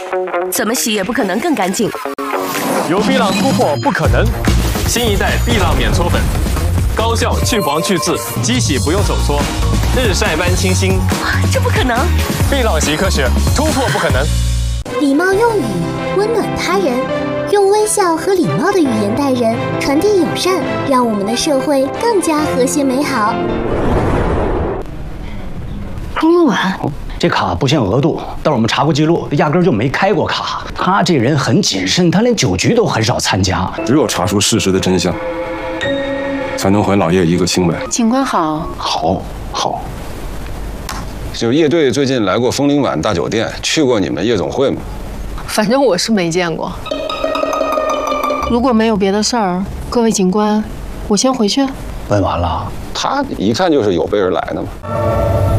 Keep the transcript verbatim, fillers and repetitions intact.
怎么洗也不可能更干净。 有碧浪突破不可能，新一代碧浪免搓粉，高效去黄去渍，机洗不用手搓，日晒般清新。 这不可能！ 碧浪洗科学，突破不可能。 礼貌用语，温暖他人，用微笑和礼貌的语言待人，传递友善，让我们的社会更加和谐美好。 钟文婉， 这卡不限额度，但是我们查过记录，压根儿就没开过卡。他这人很谨慎，他连酒局都很少参加。 只有查出事实的真相，才能还老叶一个清白。 警官好， 好，好。 就叶队最近来过枫林晚大酒店，去过你们夜总会吗？ 反正我是没见过。如果没有别的事儿，各位警官，我先回去。 问完了。 他一看就是有备而来的嘛。